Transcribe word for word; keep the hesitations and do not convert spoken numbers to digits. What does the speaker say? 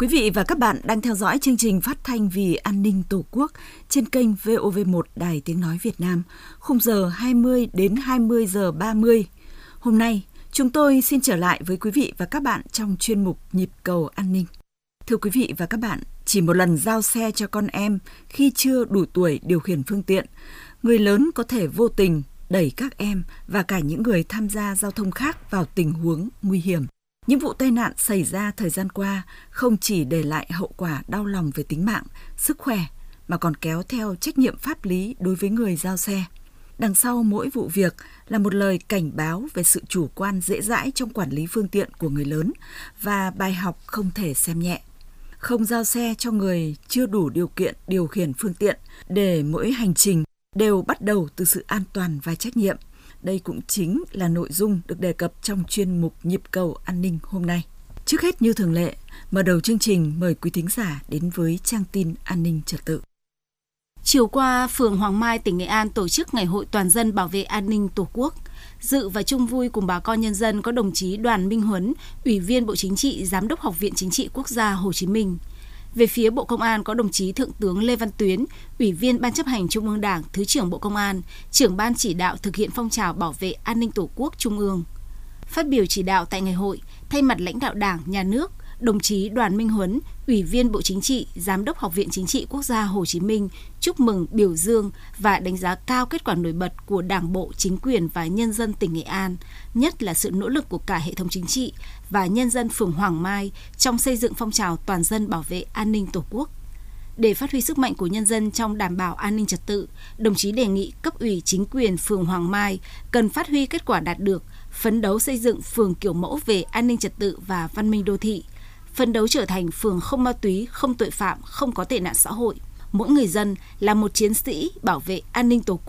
Quý vị và các bạn đang theo dõi chương trình phát thanh vì an ninh Tổ quốc trên kênh vê o vê một Đài Tiếng Nói Việt Nam, khung giờ hai mươi đến hai mươi giờ ba mươi. Hôm nay, chúng tôi xin trở lại với quý vị và các bạn trong chuyên mục Nhịp cầu an ninh. Thưa quý vị và các bạn, chỉ một lần giao xe cho con em khi chưa đủ tuổi điều khiển phương tiện, người lớn có thể vô tình đẩy các em và cả những người tham gia giao thông khác vào tình huống nguy hiểm. Những vụ tai nạn xảy ra thời gian qua không chỉ để lại hậu quả đau lòng về tính mạng, sức khỏe, mà còn kéo theo trách nhiệm pháp lý đối với người giao xe. Đằng sau mỗi vụ việc là một lời cảnh báo về sự chủ quan dễ dãi trong quản lý phương tiện của người lớn và bài học không thể xem nhẹ. Không giao xe cho người chưa đủ điều kiện điều khiển phương tiện để mỗi hành trình đều bắt đầu từ sự an toàn và trách nhiệm. Đây cũng chính là nội dung được đề cập trong chuyên mục Nhịp cầu an ninh hôm nay. Trước hết như thường lệ, mở đầu chương trình mời quý thính giả đến với trang tin an ninh trật tự. Chiều qua, phường Hoàng Mai, tỉnh Nghệ An tổ chức Ngày hội toàn dân bảo vệ an ninh Tổ quốc. Dự và chung vui cùng bà con nhân dân có đồng chí Đoàn Minh Huấn, Ủy viên Bộ Chính trị, Giám đốc Học viện Chính trị Quốc gia Hồ Chí Minh. Về phía Bộ Công an có đồng chí Thượng tướng Lê Văn Tuyến, Ủy viên Ban chấp hành Trung ương Đảng, Thứ trưởng Bộ Công an, trưởng Ban chỉ đạo thực hiện phong trào bảo vệ an ninh Tổ quốc Trung ương. Phát biểu chỉ đạo tại ngày hội, thay mặt lãnh đạo Đảng, Nhà nước, đồng chí Đoàn Minh Huấn, Ủy viên Bộ Chính trị, Giám đốc Học viện Chính trị Quốc gia Hồ Chí Minh chúc mừng, biểu dương và đánh giá cao kết quả nổi bật của Đảng bộ, chính quyền và nhân dân tỉnh Nghệ An, nhất là sự nỗ lực của cả hệ thống chính trị và nhân dân phường Hoàng Mai trong xây dựng phong trào toàn dân bảo vệ an ninh Tổ quốc. Để phát huy sức mạnh của nhân dân trong đảm bảo an ninh trật tự, đồng chí đề nghị cấp ủy chính quyền phường Hoàng Mai cần phát huy kết quả đạt được, phấn đấu xây dựng phường kiểu mẫu về an ninh trật tự và văn minh đô thị, phấn đấu trở thành phường không ma túy, không tội phạm, không có tệ nạn xã hội. Mỗi người dân là một chiến sĩ bảo vệ an ninh Tổ